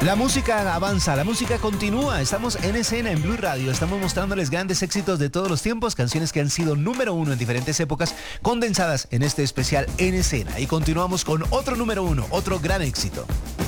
La música avanza, la música continúa. Estamos en escena en Blue Radio. Estamos mostrándoles grandes éxitos de todos los tiempos, canciones que han sido número uno en diferentes épocas, condensadas en este especial en escena. Y continuamos con otro número uno, otro gran éxito.